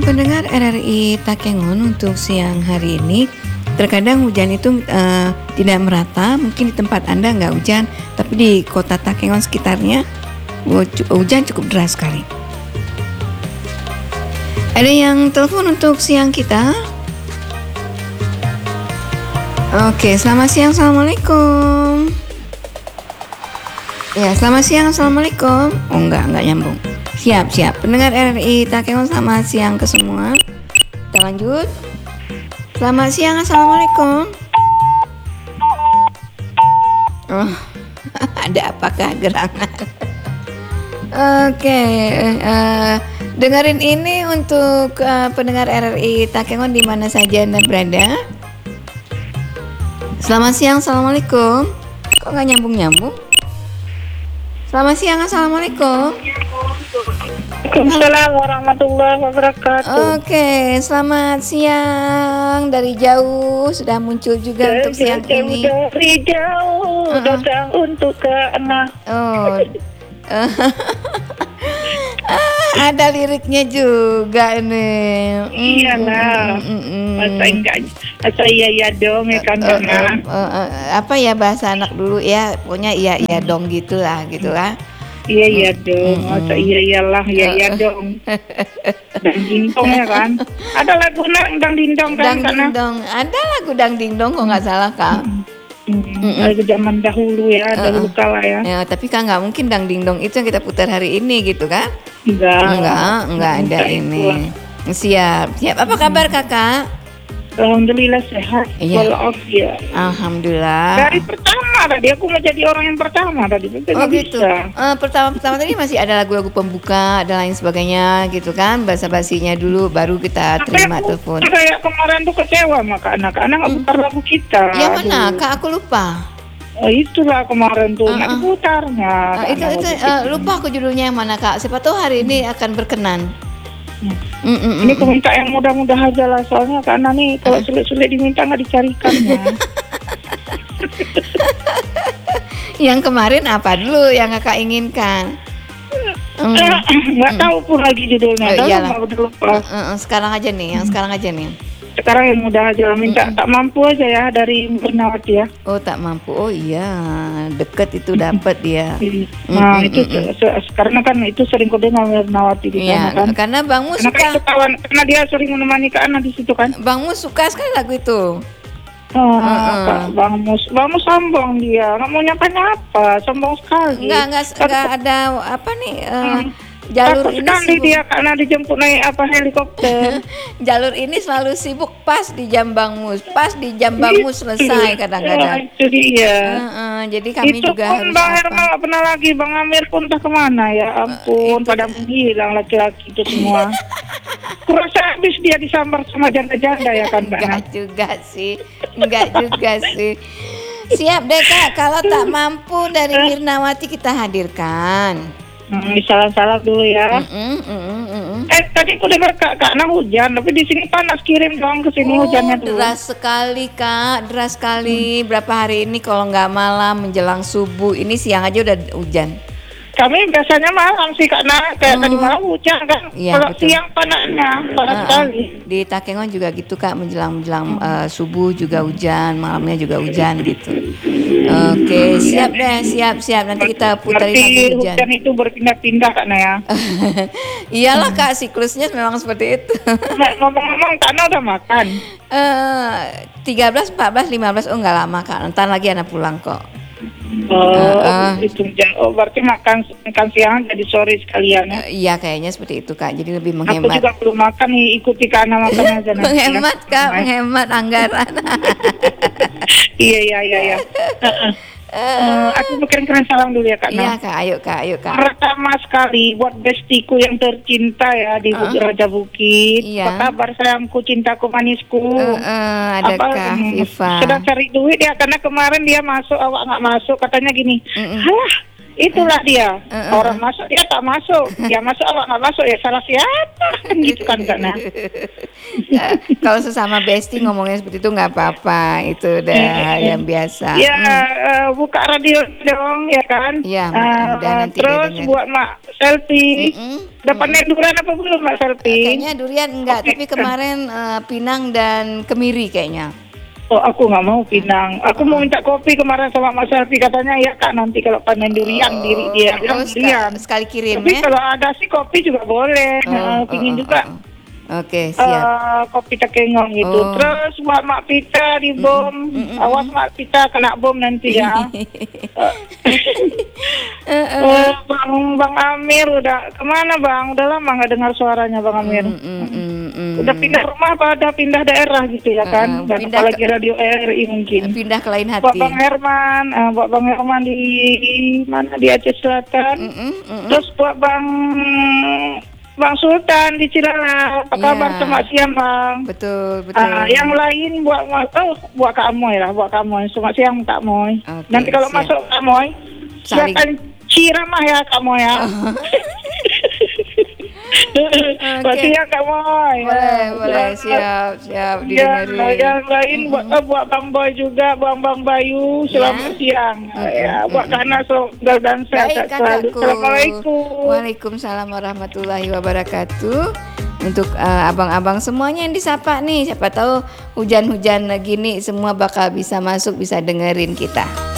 Pendengar RRI Takengon untuk siang hari ini, terkadang hujan itu tidak merata. Mungkin di tempat Anda nggak hujan, tapi di kota Takengon sekitarnya hujan cukup deras sekali. Ada yang telepon untuk siang kita? Oke, selamat siang, assalamualaikum. Ya, selamat siang, assalamualaikum. Oh enggak nyambung. Siap. Pendengar RRI Takengon, selamat siang ke semua. Kita lanjut. Selamat siang, assalamualaikum. Oh, ada apakah gerangan? Oke, dengerin ini untuk pendengar RRI Takengon di mana saja Anda berada. Selamat siang, assalamualaikum. Kok nggak nyambung? Selamat siang, assalamualaikum. Waalaikumsalam warahmatullahi wabarakatuh. Oke, selamat siang dari jauh sudah muncul juga untuk siang ini. Dari jauh datang untuk ke anak. Oh, ada liriknya juga nih. Iyalah. Masa iya dong ya kan anak. Apa ya bahasa anak dulu ya, pokoknya iya dong gitulah. Iya dong, masa iyalah iya dong. Dang dingdong ya kan. Ada lagu dang dingdong kan? Ada lagu dang dingdong kok nggak salah Kak. Lagu zaman dahulu ya, dahulu kala ya. Ya, tapi Kak nggak mungkin dang dingdong itu yang kita putar hari ini gitu kan? Enggak ada ini. Siap. Apa kabar Kakak? Alhamdulillah sehat. Iya. Walafiat. Alhamdulillah. Dari pertama tadi aku mau jadi orang yang pertama tadi. Oh gitu. Pertama tadi masih ada lagu-lagu pembuka dan lain sebagainya gitu kan. Basa-basinya dulu baru kita terima telepon. Kayak kemarin tuh kecewa sama anak-anak nggak putar lagu kita. Yang mana? Kak aku lupa. Itulah kemarin tuh nggak diputarnya. Itu lupa aku judulnya yang mana Kak. Siapa tahu hari ini akan berkenan. Ini aku minta yang mudah-mudah aja lah, soalnya karena nih kalau sulit-sulit diminta nggak dicarikan ya. Yang kemarin apa dulu yang Kakak inginkan? Nggak tahu pun lagi judulnya. Iyalah. Udah lupa. Sekarang aja nih. Sekarang yang mudah aja, minta tak mampu aja ya dari Bernawati ya. Oh tak mampu, oh iya deket itu dapat dia. Nah itu karena kan itu sering kode Bernawati di sana kan. Karena Bang Mus suka. Itu kawan, karena dia sering menemani Kak Ana di situ kan. Bang Mus suka sekali lagu itu. Bang Mus sombong dia, nggak mau nyapa, sombong sekali. Enggak ada apa nih. Jalur takut ini sekali sibuk. Dia karena dijemput naik helikopter. Jalur ini selalu sibuk pas di jam Bang Mus selesai kadang-kadang. Itu dia. Jadi kami itu juga pun harus Bang Herman nggak pernah lagi, Bang Amir pun entah kemana ya ampun, pada menghilang laki-laki itu semua. Kurasa habis dia disambar sama janda-janda ya kan Mbak. Enggak juga sih. Siap deh Kak, kalau tak mampu dari Mirnawati kita hadirkan. Salam dulu ya. Tadi aku dengar Kak Ana hujan, tapi di sini panas, kirim dong ke sini hujannya dulu. Deras sekali Kak, deras sekali. Berapa hari ini kalau nggak malam menjelang subuh, ini siang aja udah hujan. Kami biasanya malam sih Kak Ana, kayak tadi malam hujan kan. Iya, kalau betul. siang panasnya, panas sekali. Di Takengon juga gitu Kak, menjelang subuh juga hujan, malamnya juga hujan gitu. Oke, siap deh, siap. Nanti kita putarin lagi hujan. Hujan itu berpindah-pindah Kak Ana ya. Iyalah Kak, siklusnya memang seperti itu. Ngomong-ngomong Kak Ana udah makan? 13, 14, 15, enggak lama Kak. Ntar lagi anak pulang kok. Itu berarti makan siang jadi sore sekalian ya. Iya kayaknya seperti itu Kak. Jadi lebih Aku menghemat. juga belum makan nih, ikuti Kak Ana makan aja nanti. Menghemat Kak, menghemat anggaran. Iya. Aku keren salam dulu ya Kak. Iya Kak, ayo Kak. Pertama sekali buat bestiku yang tercinta ya di Raja Bukit. Iya. Apa kabar sayangku, cintaku, manisku? Ada Kak Viva. Sedang cari duit ya, karena kemarin dia masuk, awak nggak masuk, katanya gini. Halah, Itulah dia. Orang masuk dia tak masuk. Ya masuk awak nggak masuk ya salah siapa kan gitu kan karena. Kalau sesama bestie ngomongnya seperti itu nggak apa-apa, itu udah yang biasa. Ya buka radio dong ya kan. Iya, mudah-mudahan nanti dia terus dengar. buat mak selfie. Dapat durian apa belum mak selfie? Kayaknya durian enggak, tapi kemarin pinang dan kemiri kayaknya. Oh, aku nggak mau pinang. Aku mau minta kopi kemarin sama Mas Selfie, katanya ya kak nanti kalau panen durian diri dia bilang durian. Sekali kirim Tapi ya. kalau ada sih kopi juga boleh. Pingin juga Oke, siap. kopi takengong gitu. Terus buat Mak Pita di bom. Awas Mak Pita kena bom nanti ya. Bang Amir udah kemana Bang? Udah lama nggak dengar suaranya Bang Amir. Udah pindah rumah apa ada pindah daerah gitu ya kan? Dan pindah apalagi radio RRI mungkin. Pindah ke lain Buat hati. Buat Bang Herman di mana di Aceh Selatan. Terus buat Bang Sultan di Cilala. Apa kabar selamat siang Bang? Betul, betul. Yang lain buat Kak Moy lah, buat Kak Moy. Selamat siang Kak Moy. Oke, Nanti kalau siap. masuk Kak Moy, Saling. silakan ciramah ya Kak Moy ya. Selamat siang Kak Moy. Boleh, siap Ya, didengerin. yang lain buat Bang Boy juga, Bang Bayu, selamat siang. Ya, buat Kana Sogel dan Baik, sehat selalu. kakakku. Assalamualaikum. Waalaikumsalam warahmatullahi wabarakatuh. Untuk abang-abang semuanya yang disapa nih, siapa tahu hujan-hujan gini semua bakal bisa masuk, bisa dengerin kita.